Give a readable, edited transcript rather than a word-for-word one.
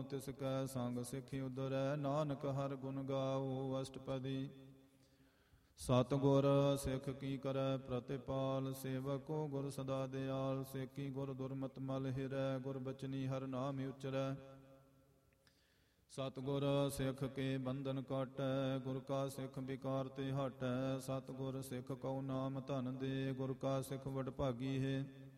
ਤਿਸ ਕੈ ਸੰਗ ਸਿੱਖੀ ਉਦਰੈ, ਨਾਨਕ ਹਰਿ ਗੁਣ ਗਾਓ ਅਸ਼ਟਪਦੀ। ਸਤਿਗੁਰ ਸਿੱਖ ਕੀ ਕਰੈ ਪ੍ਰਤਿਪਾਲ, ਸੇਵਕੋ ਗੁਰ ਸਦਾ ਦਿਆਲ। ਸੇਕੀ ਗੁਰ ਦੁਰਮਤ ਮਲ ਹਿਰੈ, ਗੁਰ ਬਚਨੀ ਹਰਿ ਨਾਮ ਉਚਰੈ। ਸਤਿਗੁਰ ਸਿੱਖ ਕੇ ਬੰਧਨ ਕਾਟੈ, ਗੁਰ ਕਾ ਸਿੱਖ ਵਿਕਾਰ ਤੇ ਹਟੈ। ਸਤਿਗੁਰ ਸਿੱਖ ਕਉ ਨਾਮ ਧਨ ਦੇ, ਗੁਰ ਕਾ ਸਿੱਖ ਵਡਭਾਗੀ ਹੈ।